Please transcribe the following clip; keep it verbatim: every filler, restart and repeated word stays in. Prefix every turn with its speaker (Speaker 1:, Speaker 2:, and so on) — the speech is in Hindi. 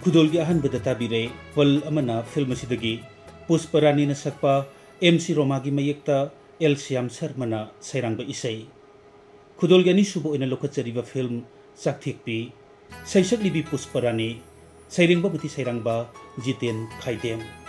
Speaker 1: खुदोल की अहन बदता बिरे पल अमना फिल्म सिदगी पुष्परानी न सकपा एमसी रोमा की मयेक्ता एल श्याम शर्मा सैरांग इसै खुदोल की अनीसुब ओइना लोखचरिबा फिल्म चाकथिकपी सैसकलिबी पुष्परानी सैरेंबा बुति सैरांबा जितेन खाइदेम।